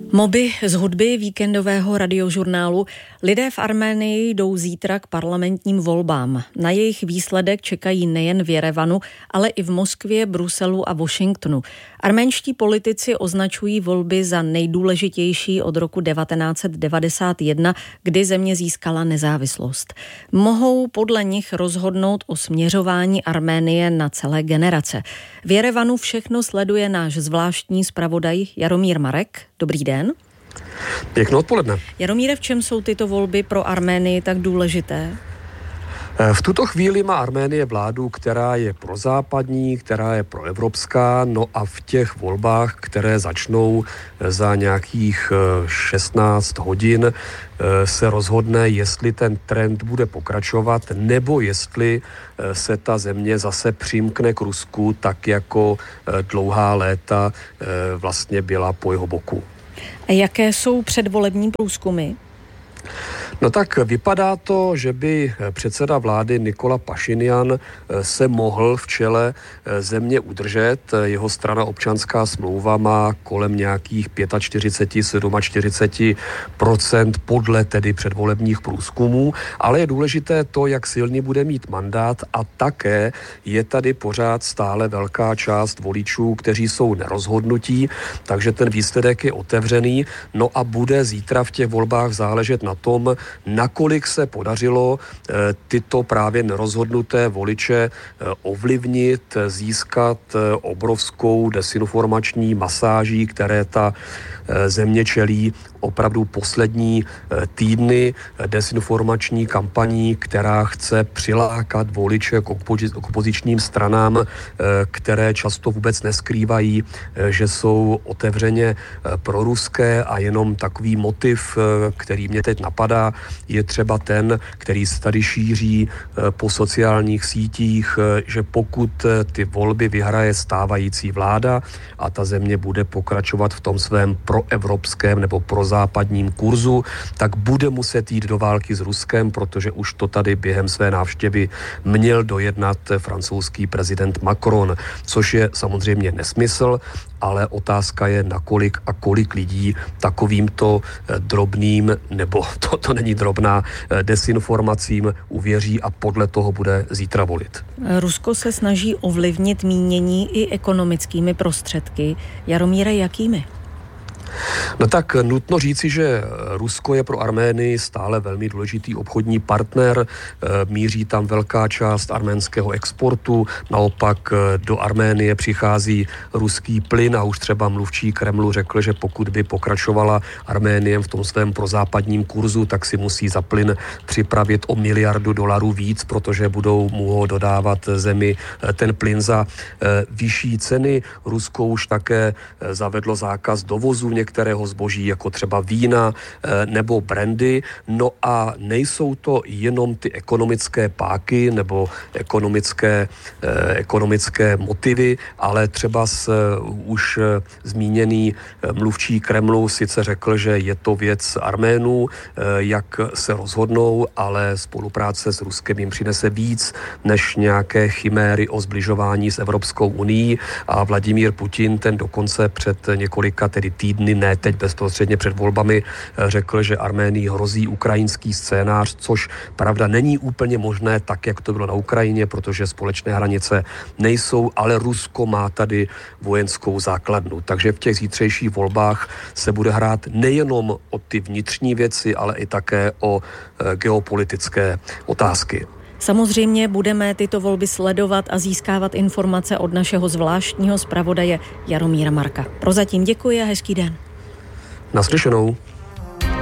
Moby z hudby víkendového radiožurnálu. Lidé v Arménii jdou zítra k parlamentním volbám. Na jejich výsledek čekají nejen v Jerevanu, ale i v Moskvě, Bruselu a Washingtonu. Arménští politici označují volby za nejdůležitější od roku 1991, kdy země získala nezávislost. Mohou podle nich rozhodnout o směřování Arménie na celé generace. V Jerevanu všechno sleduje náš zvláštní zpravodaj Jaromír Marek. Dobrý den. Pěkné odpoledne. Jaromíre, v čem jsou tyto volby pro Arménii tak důležité? V tuto chvíli má Arménie vládu, která je prozápadní, která je proevropská, no a v těch volbách, které začnou za nějakých 16 hodin, se rozhodne, jestli ten trend bude pokračovat, nebo jestli se ta země zase přimkne k Rusku, tak jako dlouhá léta vlastně byla po jeho boku. A jaké jsou předvolební průzkumy? No tak vypadá to, že by předseda vlády Nikola Pašinjan se mohl v čele země udržet. Jeho strana Občanská smlouva má kolem nějakých 45–47% podle tedy předvolebních průzkumů, ale je důležité to, jak silný bude mít mandát, a také je tady pořád stále velká část voličů, kteří jsou nerozhodnutí, takže ten výsledek je otevřený. No a bude zítra v těch volbách záležet na tom, nakolik se podařilo tyto právě nerozhodnuté voliče ovlivnit, získat obrovskou desinformační masáží, které ta země čelí opravdu poslední týdny, desinformační kampaní, která chce přilákat voliče k opozičním stranám, které často vůbec neskrývají, že jsou otevřeně proruské, a jenom takový motiv, který mě teď napadá, je třeba ten, který se tady šíří po sociálních sítích, že pokud ty volby vyhraje stávající vláda a ta země bude pokračovat v tom svém proevropském nebo prozápadním kurzu, tak bude muset jít do války s Ruskem, protože už to tady během své návštěvy měl dojednat francouzský prezident Macron, což je samozřejmě nesmysl, ale otázka je, nakolik a kolik lidí takovýmto drobným, nebo to není drobná, desinformacím uvěří a podle toho bude zítra volit. Rusko se snaží ovlivnit mínění i ekonomickými prostředky. Jaromíre, jakými? No tak nutno říci, že Rusko je pro Arménii stále velmi důležitý obchodní partner, míří tam velká část arménského exportu, naopak do Arménie přichází ruský plyn a už třeba mluvčí Kremlu řekl, že pokud by pokračovala Arménie v tom svém prozápadním kurzu, tak si musí za plyn připravit o $1 miliardu víc, protože budou mu ho dodávat zemi ten plyn za vyšší ceny. Rusko už také zavedlo zákaz dovozu některého zboží, jako třeba vína nebo brandy. No a nejsou to jenom ty ekonomické páky nebo ekonomické motivy, ale třeba už zmíněný mluvčí Kremlu sice řekl, že je to věc Arménů, jak se rozhodnou, ale spolupráce s Ruskem jim přinese víc než nějaké chiméry o sbližování s Evropskou unií, a Vladimír Putin ten dokonce před několika tedy týdny, ne teď bezprostředně před volbami, řekl, že Arménii hrozí ukrajinský scénář, což pravda není úplně možné tak, jak to bylo na Ukrajině, protože společné hranice nejsou, ale Rusko má tady vojenskou základnu. Takže v těch zítřejších volbách se bude hrát nejenom o ty vnitřní věci, ale i také o geopolitické otázky. Samozřejmě budeme tyto volby sledovat a získávat informace od našeho zvláštního zpravodaje Jaromíra Marka. Prozatím děkuji a hezký den. Naslyšenou.